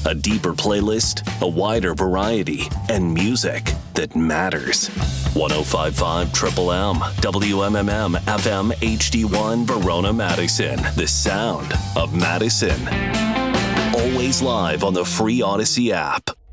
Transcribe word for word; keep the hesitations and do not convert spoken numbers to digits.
A deeper playlist, a wider variety, and music that matters. one oh five point five Triple M, W M M M F M H D one Verona, Madison. The sound of Madison. Always live on the free Odyssey app.